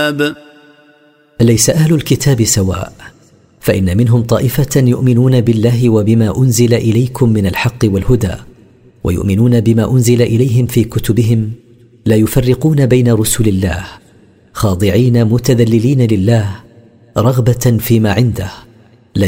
الكتاب. ليس أهل الكتاب سواء، فإن منهم طائفة يؤمنون بالله وبما أنزل إليكم من الحق والهدى، ويؤمنون بما أنزل إليهم في كتبهم، لا يفرقون بين رسل الله، خاضعين متذللين لله رغبة فيما عنده.